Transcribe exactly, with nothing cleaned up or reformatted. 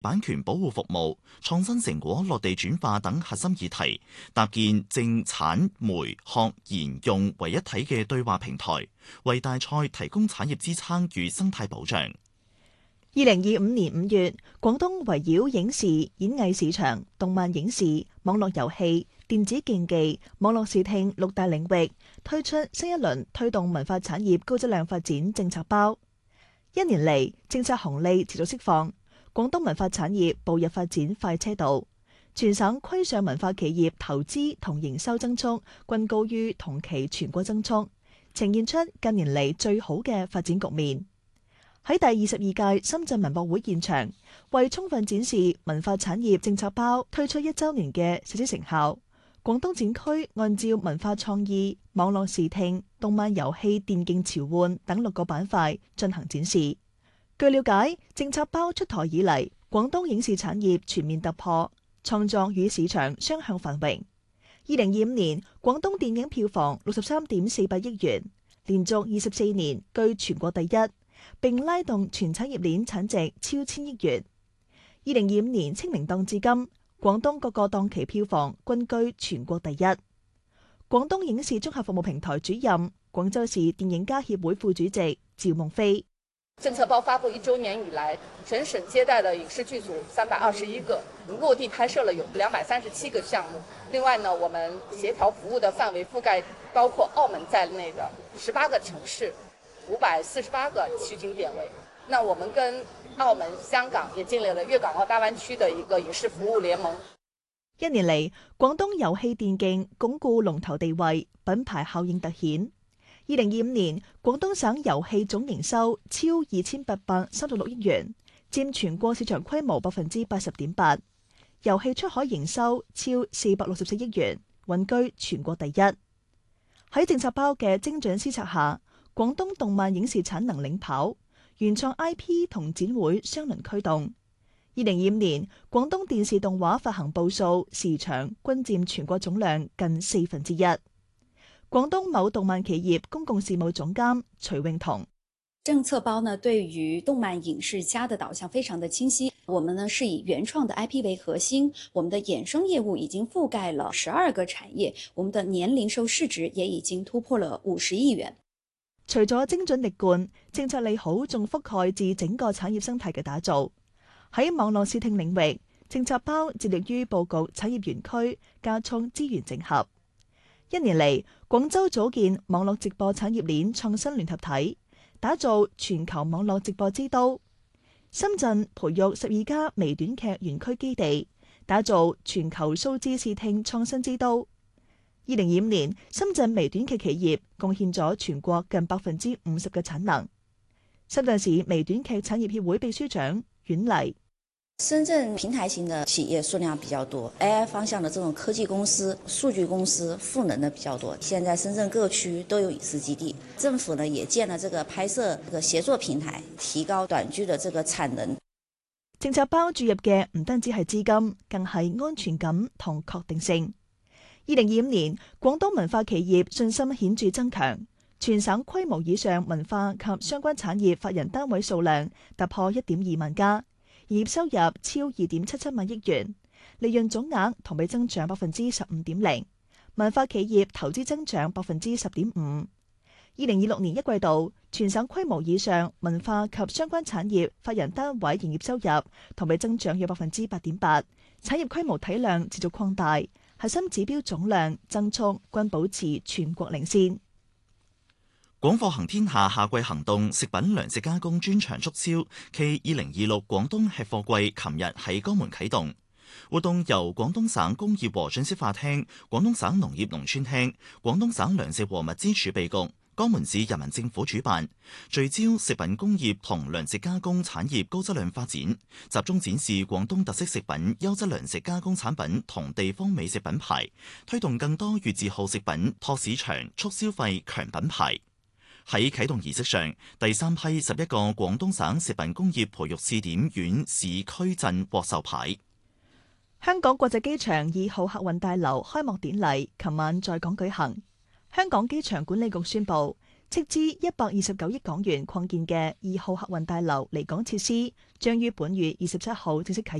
版權保護服務、創新成果落地轉化等核心議題，搭建政產媒學研用為一體嘅對話平台，為大賽提供產業支撐與生態保障。 二零二五年五月，廣東圍繞影視、演藝市場、動漫影視、網絡遊戲、電子競技、網絡視聽六大領域推出新一輪推動文化產業高質量發展政策包。一年嚟，政策紅利持續釋放，廣東文化產業步入發展快車道，全省規上文化企業投資同營收增速均高於同期全國增速，呈現出近年嚟最好嘅發展局面。喺第二十二屆深圳文博會現場，為充分展示文化產業政策包推出一週年嘅實質成效，廣東展區按照文化創意、網絡視聽、動漫遊戲、電競潮玩等六個板塊進行展示。據了解，政策包出台以嚟，廣東影視產業全面突破，創作與市場雙向繁榮。二零二五年，廣東電影票房六十三點四八億元，連續二十四年居全國第一，並拉動全產業鏈產值超千億元。二零二五年清明檔至今，廣東各個檔期票房均居全國第一。廣東影視綜合服務平台主任、廣州市電影家協會副主席趙夢飛。 政策包發布一周年以來，全省接待的影視劇組三百二十一個，落地拍攝了有兩百三十七個項目。另外呢，我們協調服務的範圍覆蓋包括澳門在內的十八個城市，五百四十八個取景點位。那我們跟澳門、香港也建立了粵港澳大灣區的一個影視服務聯盟。 一年嚟，廣東遊戲電競鞏固龍頭地位，品牌效應突顯。二零二五年，廣東省遊戲總營收超二千八百三十六億元，佔全國市場規模百分之八十點八。遊戲出海營收超四百六十四億元，穩居全國第一。喺政策包嘅精準施策下，廣東動漫影視產能領跑，原創 I P 同展會雙輪驅動。二零二五年，廣東電視動畫發行部數、時長均佔全國總量近四分之一。廣東某動漫企業公共事務總監徐永彤： 政策包呢，對於動漫影視家的導向非常的清晰。我們呢是以原創的 I P 為核心，我們的衍生業務已經覆蓋了十二個產業，我們的年零售市值也已經突破了五十億元。 除咗精準力貫，政策利好仲覆蓋至整個產業生態嘅打造。喺網絡視聽領域，政策包致力於佈局產業園區，加速資源整合。一年嚟，廣州組建網絡直播產業鏈創新聯合體，打造全球網絡直播之都。深圳培育十二家微短劇園區基地，打造全球數字視聽創新之都。二零二五年，深圳微短劇企業貢獻咗全國近百分之五十嘅產能。深圳市微短劇產業協會秘書長阮麗： 深圳平台型的企業數量比較多 ，A I 方向的這種科技公司、數據公司賦能的比較多。現在深圳各區都有影視基地，政府呢也建了這個拍攝這個協作平台，提高短劇的這個產能。 政策包注入嘅唔單止係資金，更係安全感同確定性。二零二五年，廣東文化企業信心顯著增強，全省規模以上文化及相關產業法人單位數量突破一點二萬家。營業收入超二點七七萬億元，利潤總額同比增長百分之十五點零，文化企業投資增長百分之十點五。二零二六年一季度，全省規模以上文化及相關產業法人單位營業收入同比增長約百分之八點八，產業規模體量持續擴大，核心指標總量增速均保持全國領先。 廣貨行天下夏季行動食品糧食加工專場促銷暨二零二六廣東吃貨季，琴日喺江門啟動。活動由廣東省工業和信息化廳、廣東省農業農村廳、廣東省糧食和物資儲備局、江門市人民政府主辦，聚焦食品工業同糧食加工產業高質量發展，集中展示廣東特色食品、優質糧食加工產品同地方美食品牌，推動更多粵字號食品拓市場、促消費、強品牌。喺啟動儀式上，第三批十一個廣東省食品工業培育試點縣市區鎮獲授牌。 香港國際機場二號客運大樓開幕典禮琴晚在港舉行。香港機場管理局宣布， 斥資一百二十九億港元擴建嘅二號客運大樓離港設施，將於本月二十七號正式啟